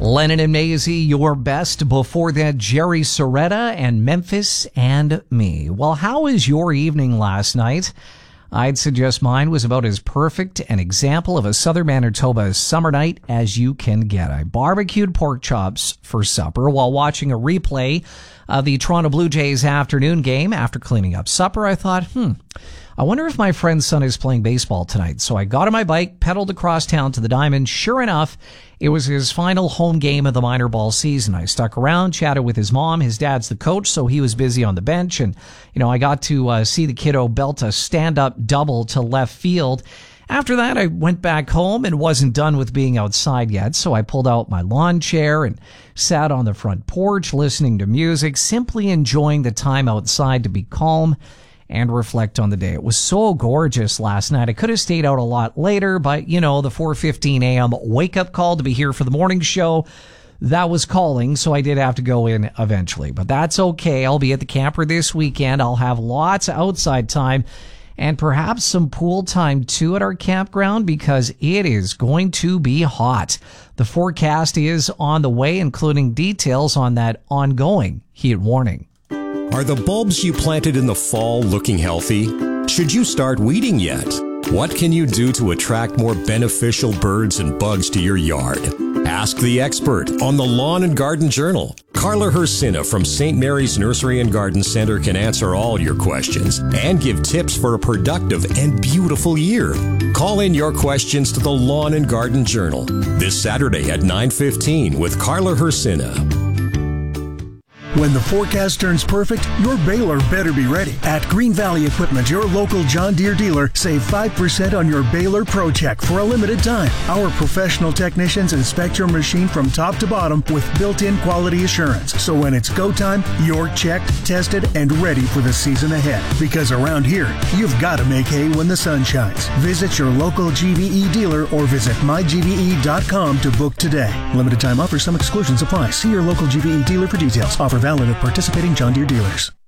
Lennon and Maisie, your best. Before that, Jerry Soretta and Memphis and Me. Well, how was your evening last night? I'd suggest mine was about as perfect an example of a Southern Manitoba summer night as you can get. I barbecued pork chops for supper while watching a replay of the Toronto Blue Jays afternoon game. After cleaning up supper, I thought, I wonder if my friend's son is playing baseball tonight. So I got on my bike, pedaled across town to the Diamond. Sure enough, it was his final home game of the minor ball season. I stuck around, chatted with his mom. His dad's the coach, so he was busy on the bench. And, I got to see the kiddo belt a stand-up double to left field. After that, I went back home and wasn't done with being outside yet, so I pulled out my lawn chair and sat on the front porch listening to music, simply enjoying the time outside to be calm and reflect on the day. It was so gorgeous last night. I could have stayed out a lot later, but, the 4:15 a.m. wake-up call to be here for the morning show, that was calling, so I did have to go in eventually. But that's okay. I'll be at the camper this weekend. I'll have lots of outside time and perhaps some pool time, too, at our campground because it is going to be hot. The forecast is on the way, including details on that ongoing heat warning. Are the bulbs you planted in the fall looking healthy? Should you start weeding yet? What can you do to attract more beneficial birds and bugs to your yard? Ask the expert on the Lawn and Garden Journal. Carla Hersina from St. Mary's Nursery and Garden Center can answer all your questions and give tips for a productive and beautiful year. Call in your questions to the Lawn and Garden Journal this Saturday at 9:15 with Carla Hersina. When the forecast turns perfect, your baler better be ready. At Green Valley Equipment, your local John Deere dealer, save 5% on your baler Pro Check for a limited time. Our professional technicians inspect your machine from top to bottom with built-in quality assurance. So when it's go time, you're checked, tested, and ready for the season ahead. Because around here, you've got to make hay when the sun shines. Visit your local GVE dealer or visit mygve.com to book today. Limited time offer, some exclusions apply. See your local GVE dealer for details. Offer valid at participating John Deere dealers.